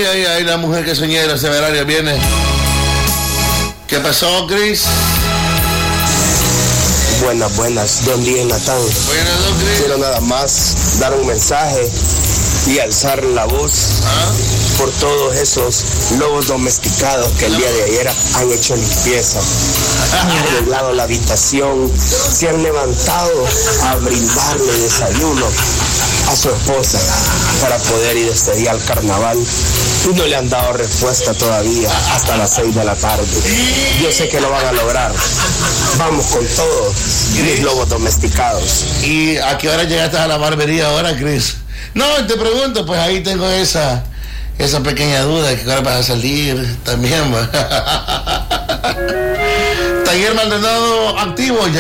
ay, la mujer que soñé de la Severaria viene. ¿Qué pasó, Chris? Buenas, don Día Natán. Buenas, don Chris. Quiero nada más dar un mensaje y alzar la voz por todos esos lobos domesticados que el día de ayer han hecho limpieza, han arreglado la habitación, se han levantado a brindarle desayuno a su esposa para poder ir este día al carnaval y no le han dado respuesta todavía hasta las 6 de la tarde. Yo sé que lo van a lograr. Vamos con todo, mis lobos domesticados. ¿Y a qué hora llegaste a la barbería ahora, Chris? No, te pregunto, pues ahí tengo esa pequeña duda de que ahora vas a salir también. Taller Maldonado activo ya.